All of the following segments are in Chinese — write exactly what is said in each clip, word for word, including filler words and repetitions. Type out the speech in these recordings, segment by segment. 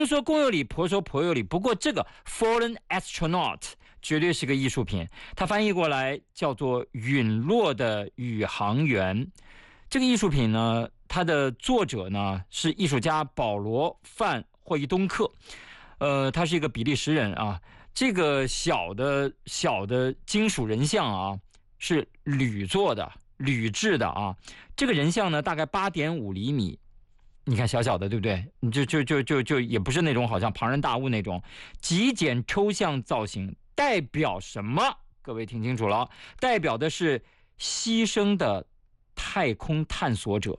说公有理，婆说婆有理。不过这个 fallen astronaut 绝对是个艺术品，它翻译过来叫做陨落的宇航员。这个艺术品呢，它的作者呢是艺术家保罗·范霍伊东克，呃，他是一个比利时人啊。这个小的小的金属人像啊，是铝做的，铝制的啊。这个人像呢，大概八点五厘米。你看小小的，对不对？就就就就就也不是那种好像庞然大物那种，极简抽象造型，代表什么？各位听清楚了，代表的是牺牲的太空探索者。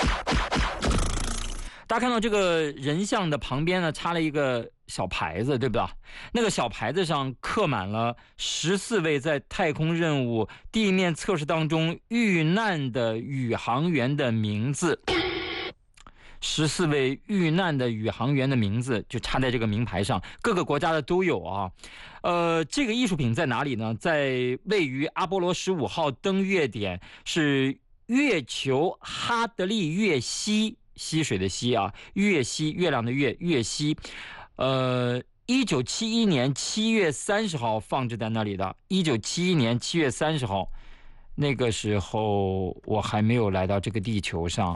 大家看到这个人像的旁边呢，插了一个小牌子，对吧？那个小牌子上刻满了十四位在太空任务地面测试当中遇难的宇航员的名字。十四位遇难的宇航员的名字就插在这个名牌上，各个国家的都有啊。呃，这个艺术品在哪里呢？在位于阿波罗十五号登月点，是月球哈德利月溪，溪水的溪啊，月溪，月亮的月，月溪。呃，一九七一年七月三十号放置在那里的。一九七一年七月三十号，那个时候我还没有来到这个地球上。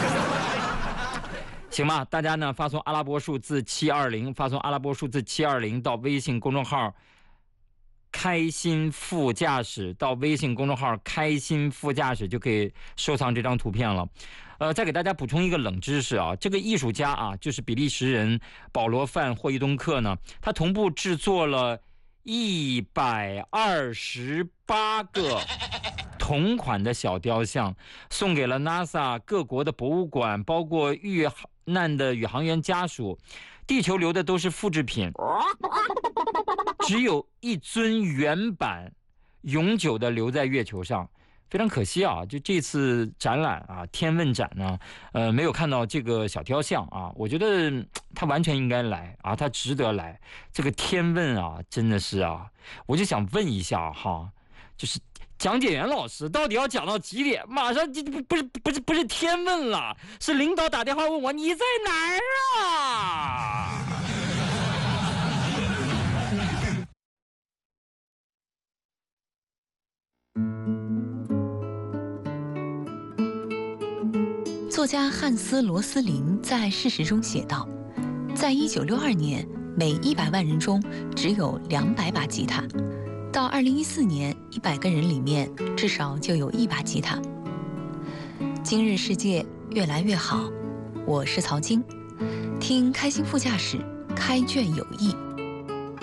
行吧，大家呢发送阿拉伯数字七二零，发送阿拉伯数字七二零到微信公众号开心副驾驶，到微信公众号开心副驾驶就可以收藏这张图片了。呃，再给大家补充一个冷知识啊，这个艺术家啊，就是比利时人保罗·范霍伊东克呢，他同步制作了一百二十八个同款的小雕像，送给了 NASA 各国的博物馆，包括遇难的宇航员家属。地球留的都是复制品，只有一尊原版永久的留在月球上，非常可惜啊！就这次展览啊，天问展呢，呃，没有看到这个小雕像啊，我觉得他完全应该来啊，他值得来。这个天问啊，真的是啊，我就想问一下哈，就是讲解员老师到底要讲到几点？马上就不是不是不是天问了，是领导打电话问我你在哪儿啊？ 作家汉斯·罗斯林在《事实》中写道，在一九六二年，每一百万人中只有两百把吉他，到二零一四年，一百个人里面至少就有一把吉他。今日世界越来越好，我是曹晶，听开心副驾驶，开卷有益。